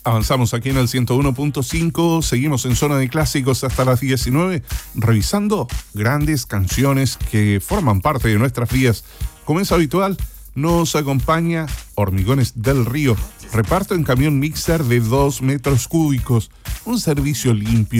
Avanzamos aquí en el 101.5, seguimos en Zona de Clásicos hasta las 19, revisando grandes canciones que forman parte de nuestras vidas. Como es habitual, nos acompaña Hormigones del Río, reparto en camión mixer de 2 metros cúbicos, un servicio limpio,